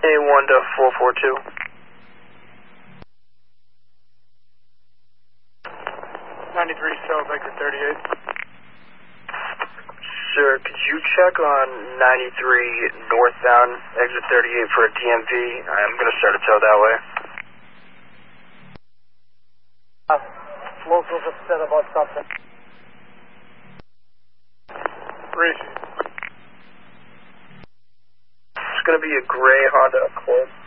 A1 to 442. 93 South, exit 38. Sir, could you check on 93 northbound, exit 38 for a DMV? I'm going to start a tow that way. Locals upset about something. Reach. It's going to be a gray Honda Accord.